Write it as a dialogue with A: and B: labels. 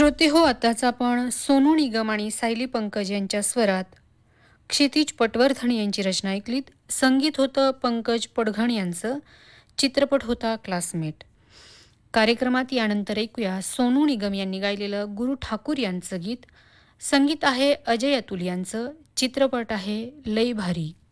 A: श्रोते हो, आताच आपण सोनू निगम आणि सायली पंकज यांच्या स्वरात क्षितिज पटवर्धन यांची रचना ऐकलीत. संगीत होतं पंकज पडघण यांचं. चित्रपट होता क्लासमेट. कार्यक्रमात यानंतर ऐकूया सोनू निगम यांनी गायलेलं गुरु ठाकूर यांचं गीत. संगीत आहे अजय अतुल यांचं. चित्रपट आहे लय भारी.